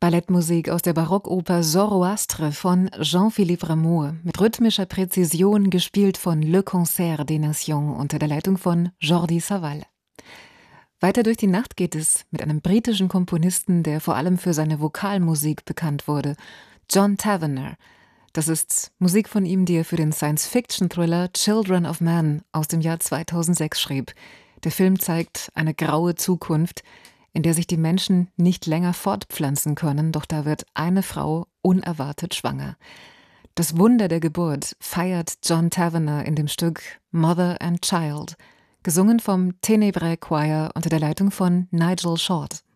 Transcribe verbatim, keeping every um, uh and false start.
Ballettmusik aus der Barockoper Zoroastre von Jean-Philippe Rameau, mit rhythmischer Präzision gespielt von Le Concert des Nations unter der Leitung von Jordi Savall. Weiter durch die Nacht geht es mit einem britischen Komponisten, der vor allem für seine Vokalmusik bekannt wurde, John Tavener. Das ist Musik von ihm, die er für den Science-Fiction-Thriller Children of Men aus dem Jahr zweitausendsechs schrieb. Der Film zeigt eine graue Zukunft, in der sich die Menschen nicht länger fortpflanzen können, doch da wird eine Frau unerwartet schwanger. Das Wunder der Geburt feiert John Tavener in dem Stück Mother and Child, gesungen vom Tenebrae Choir unter der Leitung von Nigel Short.